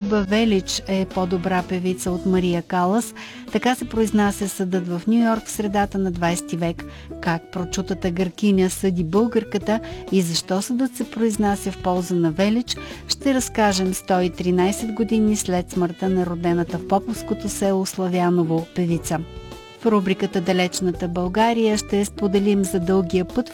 Люба Велич е по-добра певица от Мария Калас. Така се произнася съдът в Ню Йорк в средата на 20 век. Как прочутата гъркиня съди българката и защо съдът се произнася в полза на Велич, ще разкажем 113 години след смъртта на родената в Поповското село Славяново певица. В рубриката "Далечната България" ще споделим за дългия път